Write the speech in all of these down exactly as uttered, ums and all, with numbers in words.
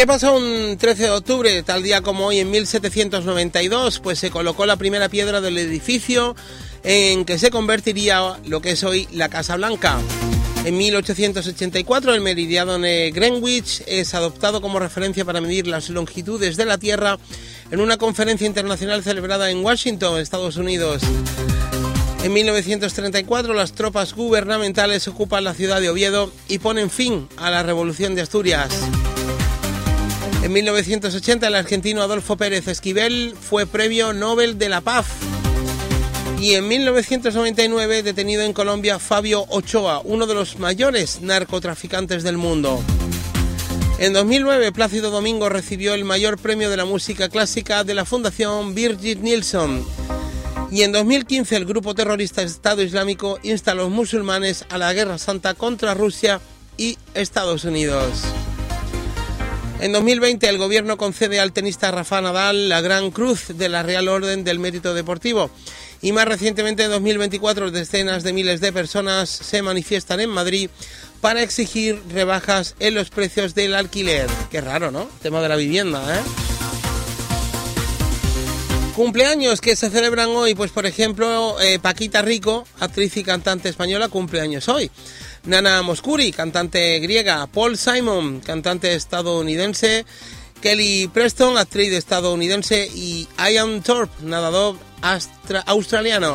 qué pasó un trece de octubre, tal día como hoy, en mil setecientos noventa y dos? Pues se colocó la primera piedra del edificio en que se convertiría lo que es hoy la Casa Blanca. En mil ochocientos ochenta y cuatro, el meridiano de Greenwich es adoptado como referencia para medir las longitudes de la Tierra en una conferencia internacional celebrada en Washington, Estados Unidos. En mil novecientos treinta y cuatro, las tropas gubernamentales ocupan la ciudad de Oviedo y ponen fin a la Revolución de Asturias. En mil novecientos ochenta, el argentino Adolfo Pérez Esquivel fue Premio Nobel de la Paz. Y en mil novecientos noventa y nueve, detenido en Colombia Fabio Ochoa, uno de los mayores narcotraficantes del mundo. En dos mil nueve, Plácido Domingo recibió el mayor premio de la música clásica de la Fundación Birgit Nilsson. Y en dos mil quince, el grupo terrorista Estado Islámico insta a los musulmanes a la Guerra Santa contra Rusia y Estados Unidos. En dos mil veinte, el gobierno concede al tenista Rafa Nadal la Gran Cruz de la Real Orden del Mérito Deportivo. Y más recientemente, en dos mil veinticuatro, decenas de miles de personas se manifiestan en Madrid para exigir rebajas en los precios del alquiler. Qué raro, ¿no? El tema de la vivienda, ¿eh? Cumpleaños que se celebran hoy, pues por ejemplo, eh, Paquita Rico, actriz y cantante española, cumpleaños hoy. Nana Mouskouri, cantante griega. Paul Simon, cantante estadounidense. Kelly Preston, actriz estadounidense. Y Ian Thorpe, nadador astra- australiano.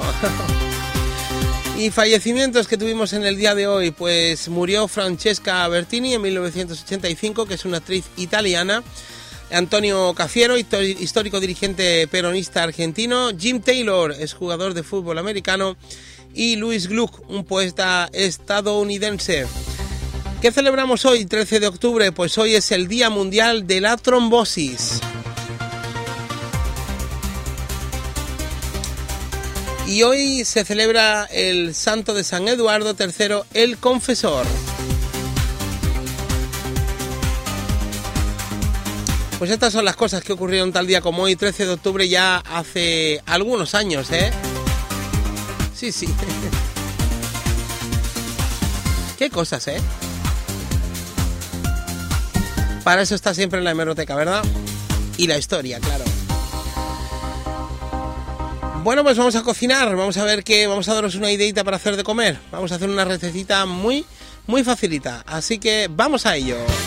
Y fallecimientos que tuvimos en el día de hoy, pues murió Francesca Bertini en mil novecientos ochenta y cinco, que es una actriz italiana. Antonio Cafiero, histórico dirigente peronista argentino. Jim Taylor, es jugador de fútbol americano. Y Louis Gluck, un poeta estadounidense. ¿Qué celebramos hoy, trece de octubre? Pues hoy es el Día Mundial de la Trombosis. Y hoy se celebra el santo de San Eduardo tercero, el Confesor. Pues estas son las cosas que ocurrieron tal día como hoy, trece de octubre, ya hace algunos años, ¿eh? Sí, sí. Qué cosas, ¿eh? Para eso está siempre en la hemeroteca, ¿verdad? Y la historia, claro. Bueno, pues vamos a cocinar, vamos a ver qué, vamos a daros una ideita para hacer de comer. Vamos a hacer una recetita muy, muy facilita, así que vamos a ello.